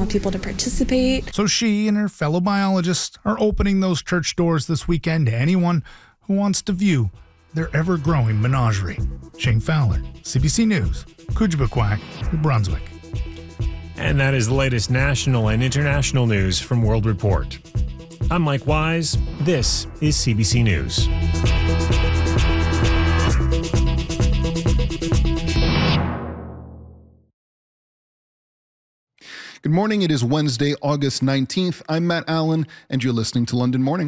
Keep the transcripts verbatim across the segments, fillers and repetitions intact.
want people to participate. So she and her fellow biologists are opening those church doors this weekend to anyone who wants to view their ever-growing menagerie. Shane Fowler, C B C News, Kouchibakwak, New Brunswick. And that is the latest national and international news from World Report. I'm Mike Wise. This is C B C News. Good morning. It is Wednesday, August nineteenth. I'm Matt Allen, and you're listening to London Morning.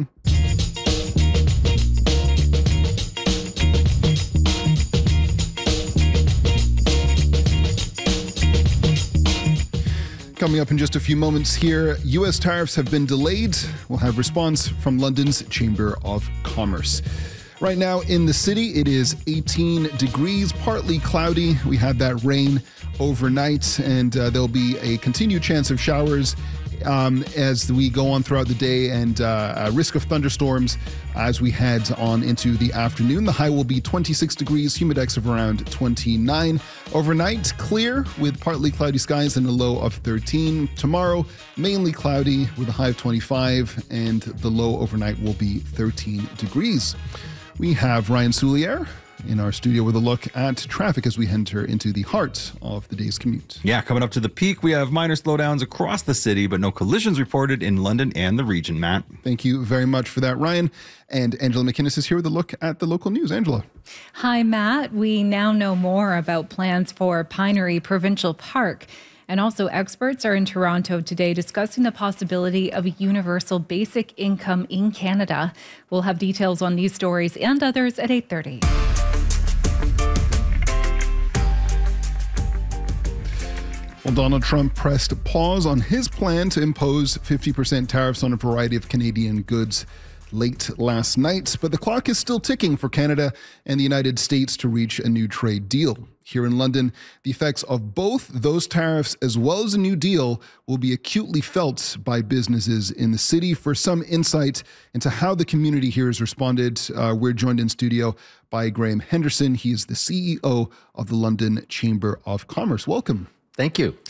Coming up in just a few moments here, U S tariffs have been delayed. We'll have response from London's Chamber of Commerce. Right now in the city, it is eighteen degrees, partly cloudy. We had that rain overnight, and uh, there'll be a continued chance of showers um, as we go on throughout the day, and uh, a risk of thunderstorms as we head on into the afternoon. The high will be twenty-six degrees, humidex of around twenty-nine. Overnight, clear with partly cloudy skies and a low of thirteen. Tomorrow, mainly cloudy with a high of twenty-five, and the low overnight will be thirteen degrees. We have Ryan Soulier in our studio with a look at traffic as we enter into the heart of the day's commute. Yeah, coming up to the peak, we have minor slowdowns across the city, but no collisions reported in London and the region, Matt. Thank you very much for that, Ryan. And Angela McInnes is here with a look at the local news. Angela. Hi, Matt. We now know more about plans for Pinery Provincial Park. And also, experts are in Toronto today discussing the possibility of a universal basic income in Canada. We'll have details on these stories and others at eight thirty. Well, Donald Trump pressed pause on his plan to impose fifty percent tariffs on a variety of Canadian goods late last night, but the clock is still ticking for Canada and the United States to reach a new trade deal. Here in London, the effects of both those tariffs as well as a new deal will be acutely felt by businesses in the city. For some insight into how the community here has responded, uh, we're joined in studio by Graham Henderson. He is the C E O of the London Chamber of Commerce. Welcome. Thank you.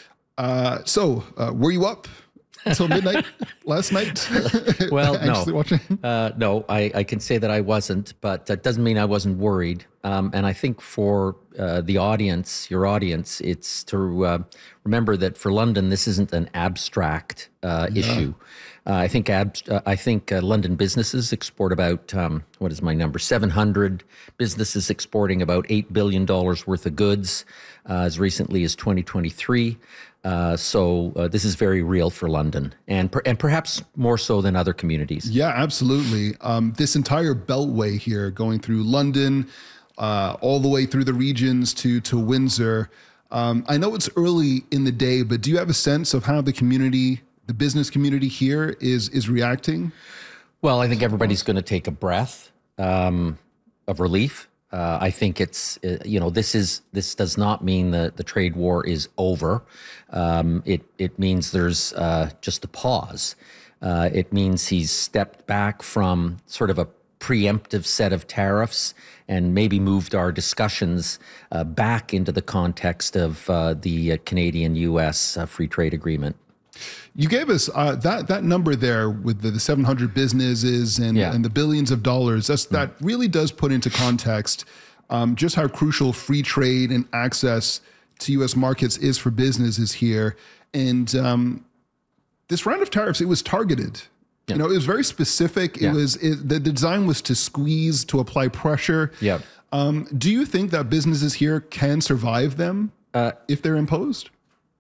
Uh, so, uh, were you up until midnight last night? Well, no. Watching? Uh, no, I, I can say that I wasn't, but that doesn't mean I wasn't worried. Um, and I think for uh, the audience, your audience, it's to uh, remember that for London, this isn't an abstract uh, yeah. issue. Uh, I think ab- uh, I think uh, London businesses export about, um, what is my number, seven hundred businesses exporting about eight billion dollars worth of goods uh, as recently as twenty twenty-three. Uh, so uh, this is very real for London, and per- and perhaps more so than other communities. Yeah, absolutely. Um, this entire beltway here, going through London, uh, all the way through the regions to to Windsor. Um, I know it's early in the day, but do you have a sense of how the community, the business community here, is is reacting? Well, I think everybody's going to take a breath um, of relief. Uh, I think it's, uh, you know, this is this does not mean the, the trade war is over. Um, it it means there's uh, just a pause. Uh, it means he's stepped back from sort of a preemptive set of tariffs and maybe moved our discussions uh, back into the context of uh, the uh, Canadian-U S uh, free trade agreement. You gave us uh, that that number there with the, the seven hundred businesses and, yeah. and the billions of dollars. That's, mm. That really does put into context um, just how crucial free trade and access to U S markets is for businesses here. And um, this round of tariffs, it was targeted. Yeah. You know, it was very specific. It yeah. was it, the design was to squeeze, to apply pressure. Yeah. Um, do you think that businesses here can survive them uh, if they're imposed?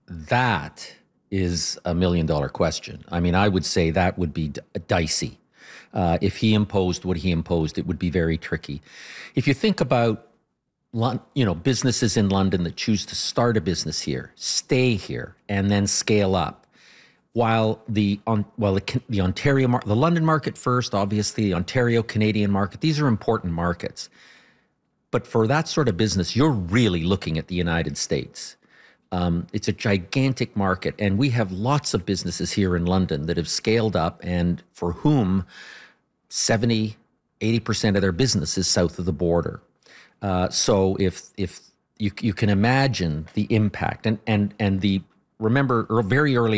That is a million dollar question. I mean, I would say that would be d- dicey. Uh, if he imposed what he imposed, it would be very tricky. If you think about, you know, businesses in London that choose to start a business here, stay here, and then scale up, while the on while the, the Ontario mar- the London market first, obviously the Ontario Canadian market, these are important markets. But for that sort of business, you're really looking at the United States. Um, it's a gigantic market, and we have lots of businesses here in London that have scaled up and for whom seventy, eighty percent of their business is south of the border. Uh, so if if you you can imagine the impact, and and and the remember very early